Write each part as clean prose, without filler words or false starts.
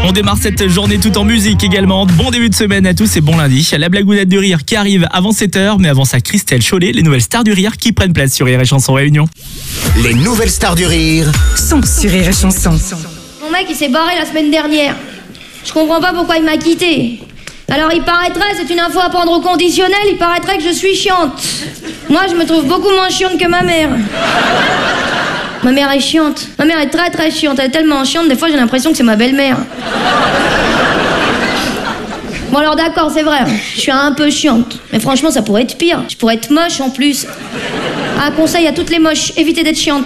On démarre cette journée tout en musique également. Bon début de semaine à tous et bon lundi. La blagounette du rire qui arrive avant 7h, mais avant ça, Christelle Chollet, les nouvelles stars du rire qui prennent place sur Rire et Chanson Réunion. Les nouvelles stars du rire sont sur Rire et Chanson. Mon mec, il s'est barré la semaine dernière. Je comprends pas pourquoi il m'a quitté. Alors il paraîtrait, c'est une info à prendre au conditionnel, il paraîtrait que je suis chiante. Moi, je me trouve beaucoup moins chiante que ma mère. Ma mère est chiante. Ma mère est très très chiante. Elle est tellement chiante, des fois j'ai l'impression que c'est ma belle-mère. Bon alors d'accord, c'est vrai, je suis un peu chiante. Mais franchement, ça pourrait être pire. Je pourrais être moche en plus. Un conseil à toutes les moches, évitez d'être chiante.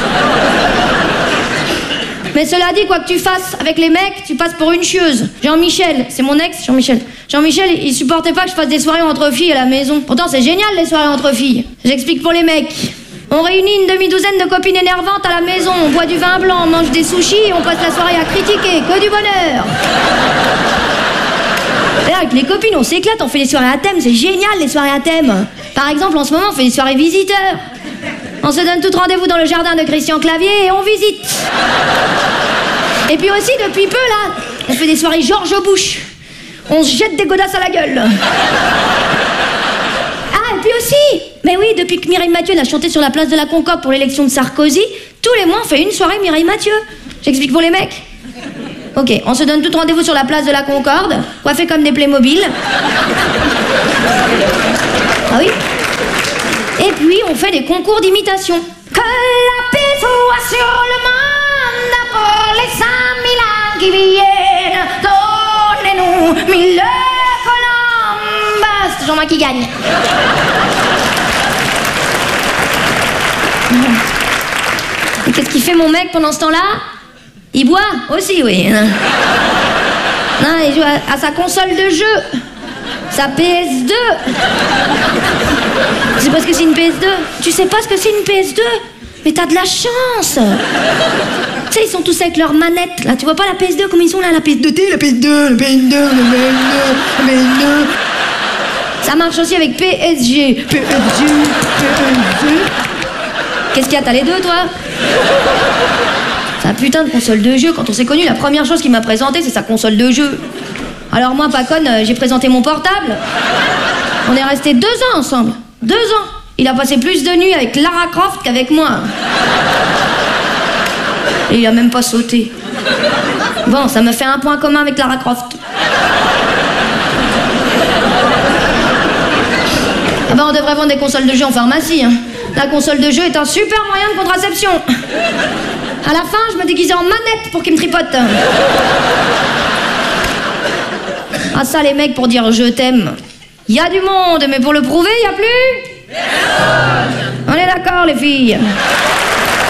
Mais cela dit, quoi que tu fasses avec les mecs, tu passes pour une chieuse. Jean-Michel, c'est mon ex, Jean-Michel. Jean-Michel, il supportait pas que je fasse des soirées entre filles à la maison. Pourtant, c'est génial les soirées entre filles. J'explique pour les mecs. On réunit une demi-douzaine de copines énervantes à la maison, on boit du vin blanc, on mange des sushis et on passe la soirée à critiquer, que du bonheur. D'ailleurs, avec les copines, on s'éclate, on fait des soirées à thème, c'est génial les soirées à thème. Par exemple, en ce moment, on fait des soirées visiteurs. On se donne tout rendez-vous dans le jardin de Christian Clavier et on visite. Et puis aussi, depuis peu, là, on fait des soirées George Bush. On se jette des godasses à la gueule. Ah, et puis aussi, mais oui, depuis que Mireille Mathieu a chanté sur la place de la Concorde pour l'élection de Sarkozy, tous les mois, on fait une soirée Mireille Mathieu. J'explique pour les mecs. Ok, on se donne tout rendez-vous sur la place de la Concorde, coiffés comme des Playmobil. Ah oui. Et puis, on fait des concours d'imitation. Que la paix soit sur le monde pour les 5 000 ans qui viennent. Donnez-nous 1000 colombes. C'est toujours moi qui gagne. Et qu'est-ce qu'il fait mon mec pendant ce temps-là? Il boit aussi, oui. Non, il joue à sa console de jeu. Sa PS2. Tu sais pas ce que c'est une PS2? Tu sais pas ce que c'est une PS2? Mais t'as de la chance. Tu sais, ils sont tous avec leurs manettes, là. Tu vois pas la PS2 comme ils sont là, la PS2T, la PS2, la PS2, la PS2, la PS2. Ça marche aussi avec PSG. PSG. Qu'est-ce qu'il y a? T'as les deux, toi? Sa putain de console de jeu. Quand on s'est connus, la première chose qu'il m'a présentée, c'est sa console de jeu. Alors moi, pas conne, j'ai présenté mon portable. On est restés 2 ans ensemble. 2 ans. Il a passé plus de nuits avec Lara Croft qu'avec moi. Et il a même pas sauté. Bon, ça me fait un point commun avec Lara Croft. Ah bah on devrait vendre des consoles de jeu en pharmacie, hein. La console de jeu est un super moyen de contraception. À la fin, je me déguisais en manette pour qu'il me tripote. Ah ça, les mecs, pour dire je t'aime. Il y a du monde, mais pour le prouver, il y a plus. On est d'accord, les filles.